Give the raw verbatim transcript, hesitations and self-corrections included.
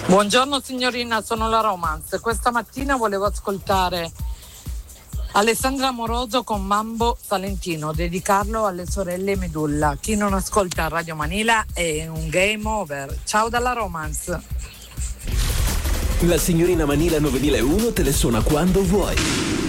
Buongiorno signorina, sono la Romance. Questa mattina volevo ascoltare Alessandra Amoroso con Mambo Salentino, dedicarlo alle sorelle Medulla. Chi non ascolta Radio Manila è un game over. Ciao dalla Romance. La signorina Manila nove uno te le suona quando vuoi.